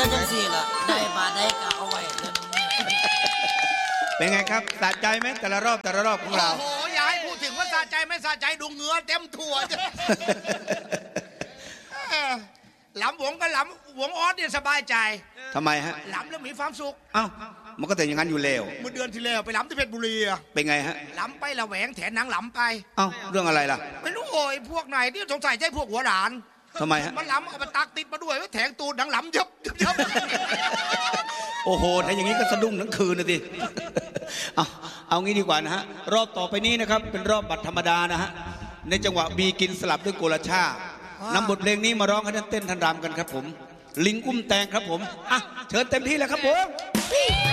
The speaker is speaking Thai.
ก็จังสี่ล่ะได้มาได้ก็เอาไว้เดี๋ยวนี้เป็นไงครับสะใจไหมแต่ละรอบของเราโอ้โหอย่าให้พูดถึงว่าสะใจไม่สะใจดูเหงื่อเต็มถั่วหลำหวงก็หลำหวงออสเนี่ยสบายใจทำไมฮะหลำแล้วมีความสุขเอ้ามันก็แต่อย่างนั้นอยู่แล้วเมื่อเดือนที่แล้วไปหลำที่เพชรบุรีอะเป็นไงฮะหลำไปละแหวงแถนนางหลำไปเอ้าเรื่องอะไรล่ะไม่รู้โอ้ยพวกไหนที่สงสัยใช่พวกหัวหลานทำไมฮะมันหลำเอามาตักติดมาด้วยว่าแถงตูดนางหลำยับโอ้โหถ้าอย่างนี้ก็สะดุ้งทั้งคืนนะสิ เอางี้ดีกว่านะฮะรอบต่อไปนี้นะครับเป็นรอบบัตรธรรมดานะฮะในจังหวะบีกินสลับด้วยโกลาชานำบทเพลงนี้มาร้องให้ท่านเต้นท่านรำกันครับผมลิงอุ้มแตงครับผมอ่ะเชิญเต็มที่เลยครับผม